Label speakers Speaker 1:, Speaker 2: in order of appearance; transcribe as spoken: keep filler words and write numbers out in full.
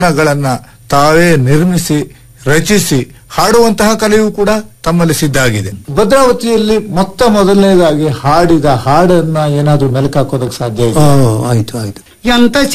Speaker 1: ಗಳನ್ನ ತಾವೇ ನಿರ್ಮಿಸಿ ರಚಿಸಿ ಹಾಡುವಂತಹ ಕಲೆಯೂ ಕೂಡ ತಮ್ಮಲ್ಲಿ ಸಿದ್ಧ ಆಗಿದೆ. ಭದ್ರಾವತಿಯಲ್ಲಿ ಮೊತ್ತ ಮೊದಲನೇದಾಗಿ ಹಾಡಿದ ಹಾಡನ್ನ ಏನಾದ್ರೂ ಮೆಲುಕು ಹಾಕೋದಕ್ಕೆ ಸಾಧ್ಯ ಇದೆ?
Speaker 2: ಆಯ್ತು ಆಯ್ತು
Speaker 3: ಎಂತ